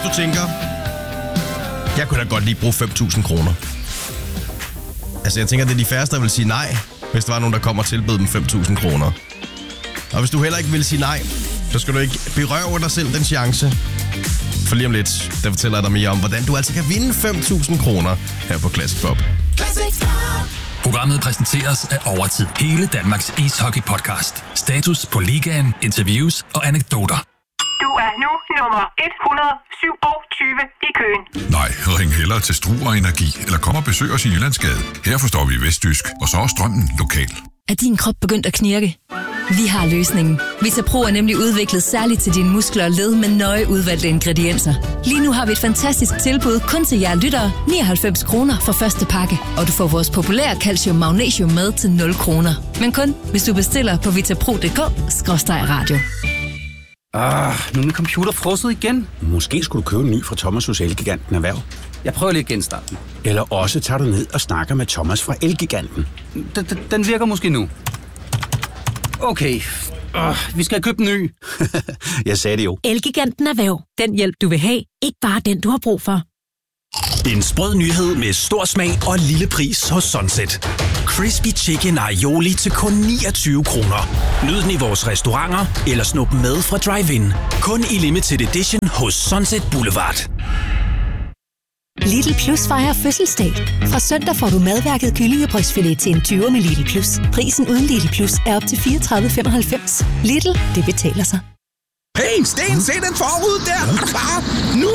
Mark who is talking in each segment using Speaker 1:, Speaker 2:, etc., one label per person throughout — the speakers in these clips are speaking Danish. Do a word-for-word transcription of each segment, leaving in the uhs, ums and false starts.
Speaker 1: du tænker, jeg kunne da godt lige bruge fem tusind kroner. Altså, jeg tænker, det er de færreste, der vil sige nej, hvis der var nogen, der kommer og tilbød dem fem tusind kroner. Og hvis du heller ikke vil sige nej, så skal du ikke berøve dig selv den chance. For lige om lidt, der fortæller jeg dig mere om, hvordan du altså kan vinde fem tusind kroner her på Classic Pop.
Speaker 2: Programmet præsenteres af Overtid. Hele Danmarks ishockey-podcast. Status på ligaen, interviews og anekdoter.
Speaker 3: Du er nu nummer et hundrede syvogtyve i køen.
Speaker 4: Nej, ring hellere til Struer Energi, eller kom og besøg os i Jyllandsgade. Her forstår vi vestjysk, og så er strømmen lokal.
Speaker 5: Er din krop begyndt at knirke? Vi har løsningen. Vitapro er nemlig udviklet særligt til dine muskler og led med nøje udvalgte ingredienser. Lige nu har vi et fantastisk tilbud kun til jer lyttere. nioghalvfems kroner for første pakke. Og du får vores populære calcium magnesium med til nul kroner. Men kun hvis du bestiller på vitapro punktum d k skråstreg radio.
Speaker 6: Ah, nu er min computer frosset igen. Måske skulle du købe en ny fra Thomas hos Elgiganten Erhverv. Jeg prøver lige at genstarte den. Eller også tager du ned og snakker med Thomas fra Elgiganten. Den, den virker måske nu. Okay, uh, vi skal købe en ny. Jeg sagde det jo.
Speaker 7: Elgiganten Erhverv. Den hjælp, du vil have. Ikke bare den, du har brug for.
Speaker 8: En sprød nyhed med stor smag og lille pris hos Sunset. Crispy Chicken Aioli til kun niogtyve kroner. Nyd den i vores restauranter eller snup med fra drive-in. Kun i limited edition hos Sunset Boulevard.
Speaker 7: Lidl Plus fejrer fødselsdag. Fra søndag får du madværket kyllingebrystfilet til en tyver med Lidl Plus. Prisen uden Lidl Plus er op til fireogtredive femoghalvfems. Lidl, det betaler sig.
Speaker 9: Hey, Sten, se den forud der! Er du klar? Nu!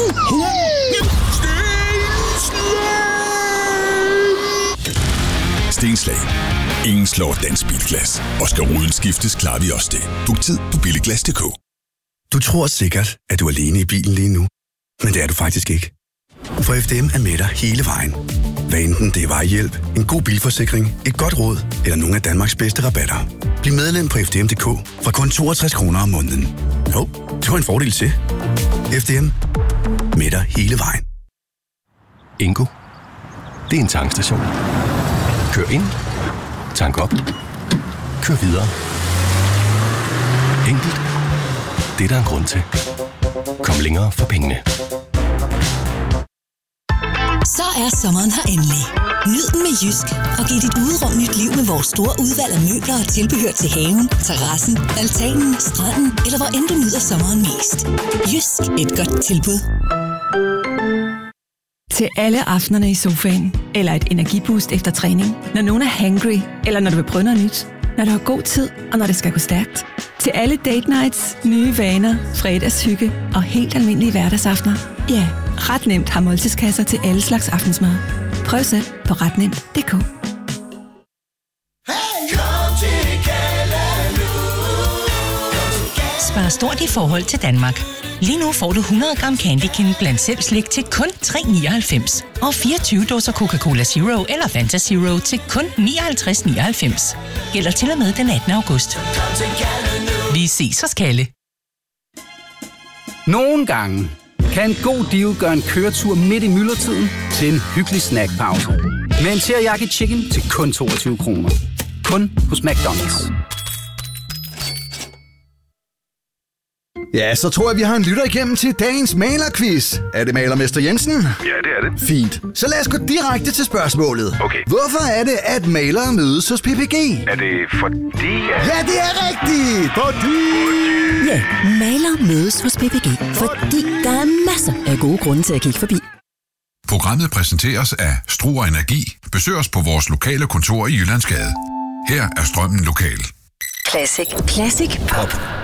Speaker 4: Stenslag. Ingen slår dansk bilglas. Og skal ruden skiftes, klarer vi også det. Book tid på billiglas punktum d k.
Speaker 10: Du tror sikkert, at du er alene i bilen lige nu. Men det er du faktisk ikke. For F D M er med dig hele vejen. Hvad enten det er vejhjælp, en god bilforsikring, et godt råd eller nogle af Danmarks bedste rabatter. Bliv medlem på F D M punktum d k fra kun toogtres kroner om måneden. Jo, det var en fordel til. F D M. Med dig hele vejen.
Speaker 11: Ingo. Det er en tankstation. Kør ind. Tank op. Kør videre. Enkelt. Det er der en grund til. Kom længere for pengene.
Speaker 7: Så er sommeren her endelig. Nyd den med Jysk og giv dit uderum nyt liv med vores store udvalg af møbler og tilbehør til haven, terrassen, altanen, stranden eller hvor end du nyder sommeren mest. Jysk, et godt tilbud.
Speaker 12: Til alle aftenerne i sofaen eller et energiboost efter træning. Når nogen er hangry eller når du vil prøve noget nyt. Når du har god tid og når det skal gå stærkt. Til alle date nights, nye vaner, fredagshygge og helt almindelige hverdagsaftener. Ja, Ret Nemt har måltidskasser til alle slags aftensmad. Prøv selv på ret nemt punktum d k.
Speaker 13: Spar stort i forhold til Danmark. Lige nu får du hundrede gram Candy King blandt selv slik til kun tre nioghalvfems. Og fireogtyve dåser Coca-Cola Zero eller Fanta Zero til kun nioghalvtreds nioghalvfems. Gælder til og med den attende august. Vi ses hos Kalle.
Speaker 6: Nogle gange kan en god deal gøre en køretur midt i myldretiden til en hyggelig snackpause. Med en teriyaki chicken til kun toogtyve kroner. Kun hos McDonald's.
Speaker 14: Ja, så tror jeg, vi har en lytter igennem til dagens malerquiz. Er det malermester Jensen?
Speaker 15: Ja, det er det.
Speaker 14: Fint. Så lad os gå direkte til spørgsmålet.
Speaker 15: Okay.
Speaker 14: Hvorfor er det, at malere mødes hos P P G?
Speaker 15: Er det fordi... At...
Speaker 14: Ja, det er rigtigt! Fordi...
Speaker 7: Ja, malere mødes hos P P G, fordi der er masser af gode grunde til at kigge forbi.
Speaker 4: Programmet præsenteres af Struer Energi. Besøg os på vores lokale kontor i Jyllandsgade. Her er strømmen lokal.
Speaker 7: Classic. Classic Pop.